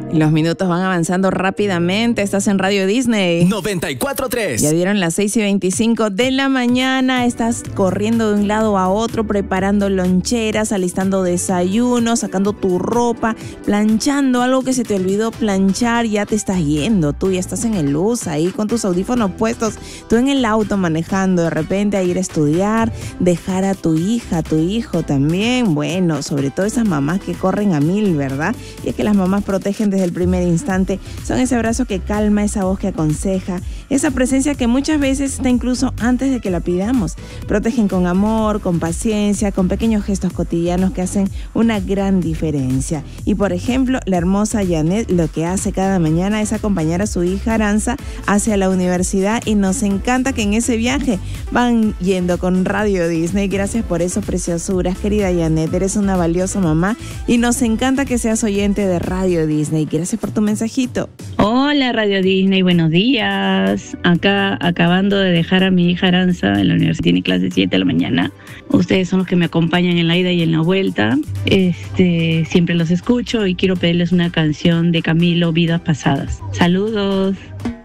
Los minutos van avanzando rápidamente. Estás en Radio Disney 94.3. Ya dieron las 6:25 de la mañana. Estás corriendo de un lado a otro, preparando loncheras, alistando desayuno, sacando tu ropa, planchando algo que se te olvidó planchar. Ya te estás yendo. Tú ya estás en el bus ahí con tus audífonos puestos. Tú en el auto manejando, de repente a ir a estudiar, dejar a tu hija, a tu hijo también. Bueno, sobre todo esas mamás que corren a mil, ¿verdad? Y es que las mamás protegen desde el primer instante, son ese abrazo que calma, esa voz que aconseja, esa presencia que muchas veces está incluso antes de que la pidamos. Protegen con amor, con paciencia, con pequeños gestos cotidianos que hacen una gran diferencia. Y por ejemplo, la hermosa Janet lo que hace cada mañana es acompañar a su hija Aranza hacia la universidad y nos encanta que en ese viaje van yendo con Radio Disney. Gracias por eso, preciosuras. Querida Janet, eres una valiosa mamá y nos encanta que seas oyente de Radio Disney. Gracias por tu mensajito. Hola Radio Disney, buenos días. Acá acabando de dejar a mi hija Aranza en la universidad, tiene clase 7 de la mañana. Ustedes son los que me acompañan en la ida y en la vuelta. Siempre los escucho y quiero pedirles una canción de Camilo, Vidas Pasadas. Saludos.